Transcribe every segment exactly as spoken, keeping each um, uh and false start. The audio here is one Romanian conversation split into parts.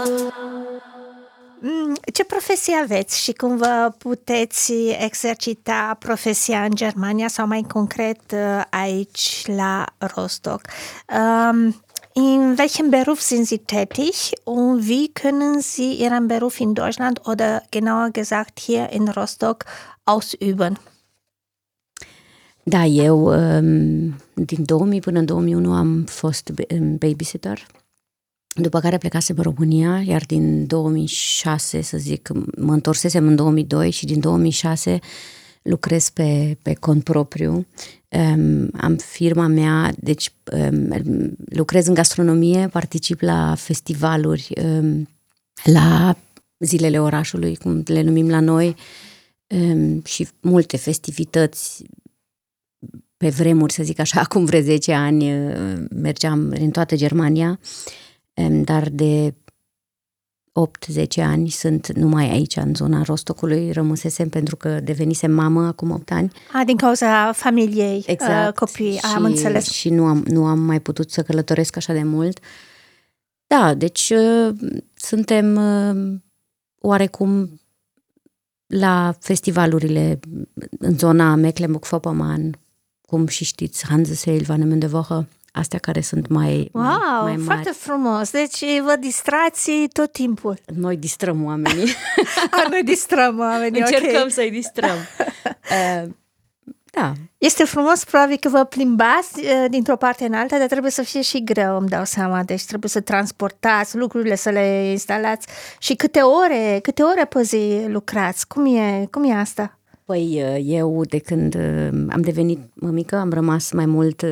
Ce profesie aveți și cum vă puteți exercita profesia în Germania sau mai concret aici la Rostock? Um, in welchem Beruf sind Sie tätig und wie können Sie Ihren Beruf in Deutschland oder genauer gesagt hier in Rostock ausüben? Da, eu din două mii până în două mii unu am fost babysitter, după care plecasem în România, iar din două mii șase, să zic, mă întorsesem în două mii doi și din două mii șase lucrez pe, pe cont propriu. Um, am firma mea, deci um, lucrez în gastronomie, particip la festivaluri, um, la zilele orașului, cum le numim la noi, um, și multe festivități. Pe vremuri, să zic așa, acum vreo zece ani mergeam în toată Germania, dar de opt zece ani sunt numai aici, în zona Rostockului, rămăsesem pentru că devenisem mamă acum opt ani. A, din cauza familiei, exact. Copii, și, am înțeles. Și nu am, nu am mai putut să călătoresc așa de mult. Da, deci suntem oarecum la festivalurile în zona Mecklenburg-Vorpommern, cum și știți, Hansesail, Warnemünde Woche, astea care sunt mai, wow, mai, mai mari. Foarte frumos! Deci vă distrați tot timpul. Noi distrăm oamenii. A, noi distrăm oamenii, Încercăm okay. să-i distrăm. Uh, da. Este frumos, probabil că vă plimbați uh, dintr-o parte în alta, dar trebuie să fie și greu, îmi dau seama. Deci trebuie să transportați lucrurile, să le instalați. Și câte ore, câte ore pe zi lucrați? Cum e, cum e asta? Păi eu, de când am devenit mămică, am rămas mai mult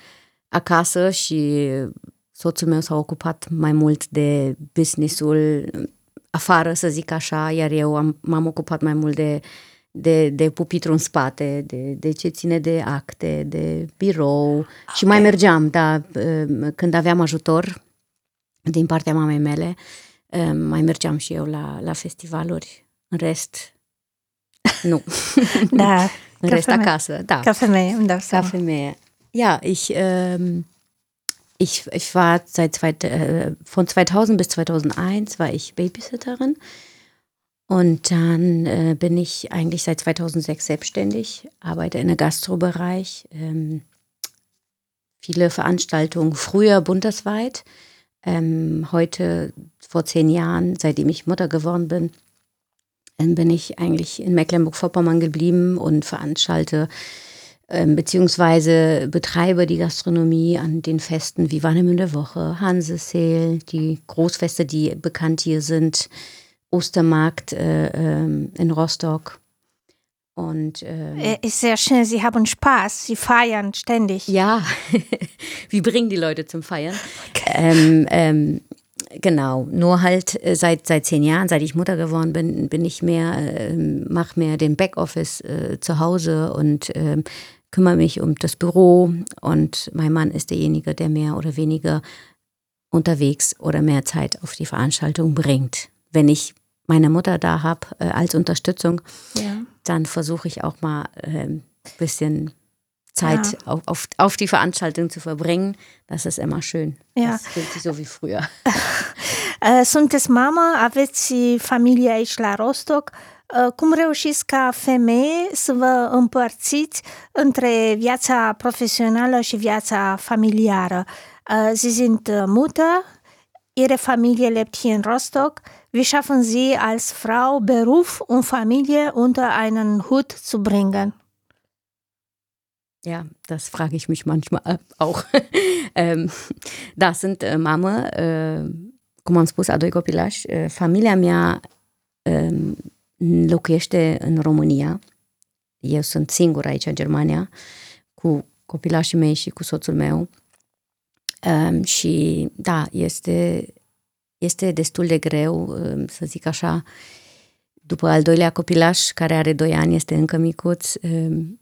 acasă și soțul meu s-a ocupat mai mult de business-ul afară, să zic așa, iar eu am, m-am ocupat mai mult de, de, de pupitru în spate, de, de ce ține de acte, de birou. Okay. Și mai mergeam, da, când aveam ajutor din partea mamei mele, mai mergeam și eu la, la festivaluri. În rest... Nu. Da. În rest acasă, da. Ca femeie, îmi dau seama. Ca femeie. Ja, ich, ähm, ich, ich war seit zwei, äh, von zweitausend bis zweitausendeins war ich Babysitterin und dann äh, bin ich eigentlich seit zweitausendsechs selbstständig, arbeite in der Gastrobereich, ähm, viele Veranstaltungen, früher bundesweit, ähm, heute vor zehn Jahren, seitdem ich Mutter geworden bin, bin ich eigentlich in Mecklenburg-Vorpommern geblieben und veranstalte äh, beziehungsweise betreibe die Gastronomie an den Festen wie Warnemünde Woche, Hansesail, die Großfeste, die bekannt hier sind, Ostermarkt äh, äh, in Rostock. Und, äh, ist sehr schön, Sie haben Spaß, Sie feiern ständig. Ja, wir bringen die Leute zum Feiern. Okay. Ähm, ähm, Genau, nur halt seit seit zehn Jahren, seit ich Mutter geworden bin, bin ich mehr, äh, mache mehr den Backoffice äh, zu Hause und äh, kümmere mich um das Büro. Und mein Mann ist derjenige, der mehr oder weniger unterwegs oder mehr Zeit auf die Veranstaltung bringt. Wenn ich meine Mutter da habe äh, als Unterstützung, ja, dann versuche ich auch mal ein äh, bisschen Zeit ja. auf, auf, auf die Veranstaltung zu verbringen. Das ist immer schön. Ja. Das fühlt sich so wie früher. Sunteți mamă, aveți familie aici la Rostock. Cum reușiți ca femeie să vă împărțiți între viața profesională și viața familiară? Sie sind Mutter, Ihre Familie lebt hier in Rostock. Wie schaffen Sie als Frau Beruf und Familie unter einen Hut zu bringen? Ja, das frage ich mich manchmal auch. ähm, da, sunt uh, mamă, uh, cum am spus, a doi copilași. Uh, familia mea uh, locuiește în România. Eu sunt singură aici în Germania, cu copilașii mei și cu soțul meu. Um, și da, este, este destul de greu, um, să zic așa, după al doilea copilaș, care are doi ani, este încă micuț. Um,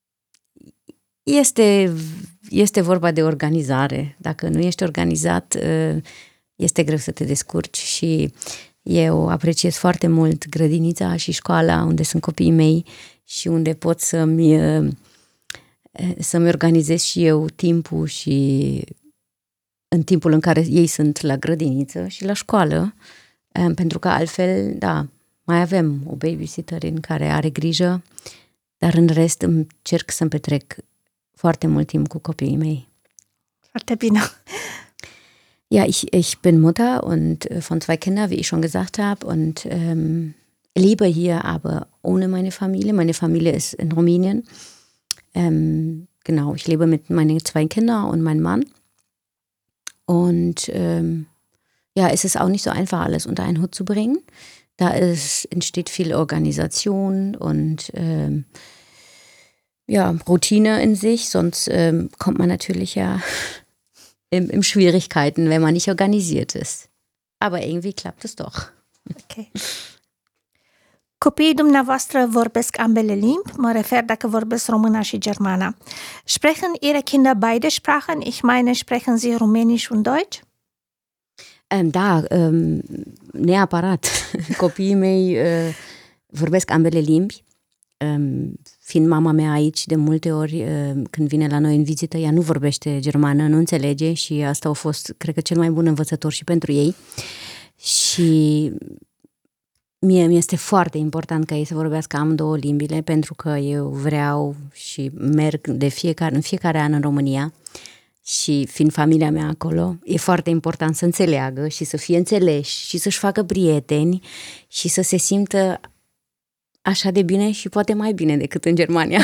Este, este vorba de organizare. Dacă nu ești organizat, este greu să te descurci și eu apreciez foarte mult grădinița și școala unde sunt copiii mei și unde pot să-mi, să-mi organizez și eu timpul și în timpul în care ei sunt la grădiniță și la școală, pentru că altfel, da, mai avem o babysitterin care are grijă, dar în rest încerc să-mi petrec foarte mult timp cu copiii mei. Foarte bine. Ja, ich, ich bin Mutter und von zwei Kindern, wie ich schon gesagt habe, und ähm, lebe hier aber ohne meine Familie. Meine Familie ist in Rumänien. Ähm, genau, ich lebe mit meinen zwei Kindern und meinem Mann. Und ähm, ja, es ist auch nicht so einfach, alles unter einen Hut zu bringen. Da ist, entsteht viel Organisation und ähm, ja, Routine in sich, sonst ähm, kommt man natürlich ja in, in Schwierigkeiten, wenn man nicht organisiert ist. Aber irgendwie klappt es doch. Okay. Copiii dumneavoastră vorbesc ambele limbi, mă refer dacă vorbesc româna și germana. Sprechen Ihre Kinder beide Sprachen? Ich meine, sprechen Sie Rumänisch und Deutsch? Um, da, um, neapărat. Copiii mei uh, vorbesc ambele limbi. Um, fiind mama mea aici, de multe ori, uh, când vine la noi în vizită, ea nu vorbește germană, nu înțelege și asta a fost, cred că, cel mai bun învățător și pentru ei. Și mie mi este foarte important ca ei să vorbească amândouă limbile, pentru că eu vreau și merg de fiecare, în fiecare an în România. Și fiind familia mea acolo, e foarte important să înțeleagă și să fie înțeleși și să-și facă prieteni și să se simtă așa de bine și poate mai bine decât în Germania.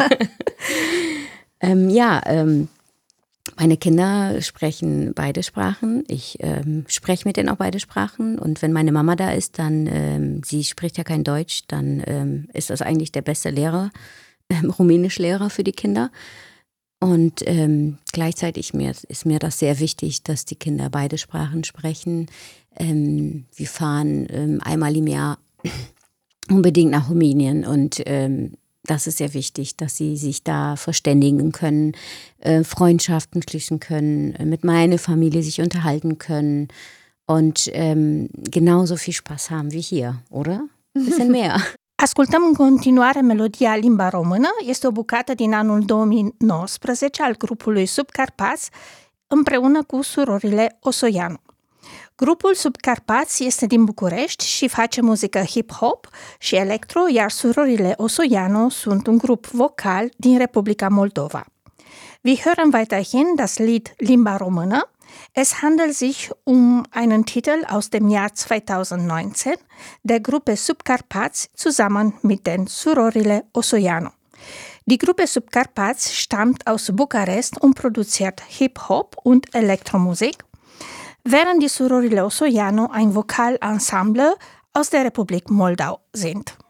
ähm, ja, ähm, meine Kinder sprechen beide Sprachen. Ich ähm, spreche mit denen auch beide Sprachen. Und wenn meine Mama da ist, dann, ähm, sie spricht ja kein Deutsch, dann ähm, ist das eigentlich der beste Lehrer, ähm, Rumänischlehrer für die Kinder. Und ähm, gleichzeitig mir, ist mir das sehr wichtig, dass die Kinder beide Sprachen sprechen. Ähm, wir fahren ähm, einmal im Jahr unbedingt nach Rumänien und ähm, das ist sehr wichtig, dass sie sich da verständigen können, äh, Freundschaften schließen können, äh, mit meiner Familie sich unterhalten können und ähm, genauso viel Spaß haben wie hier, oder? Ein bisschen mehr. Ascultăm în continuare melodia Limba Română. Este o bucată din anul două mii nouăsprezece al grupului Subcarpați împreună cu surorile Osoianu. Grupul Subcarpați este din București și face muzică hip-hop și electro, iar surorile Osoianu sunt un grup vocal din Republika Moldova. Wir hören weiterhin das Lied Limba Română. Es handelt sich um einen Titel aus dem Jahr zweitausendneunzehn der Gruppe Subcarpați zusammen mit den Surorile Osoianu. Die Gruppe Subcarpați stammt aus Bukarest und produziert Hip-Hop und Elektromusik, während die Surorile Osoianu ein Vokalensemble aus der Republik Moldau sind.